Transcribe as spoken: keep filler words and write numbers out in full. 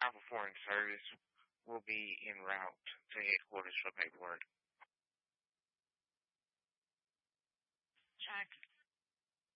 Alpha Foreign Service will be en route to headquarters for paperwork. Jack,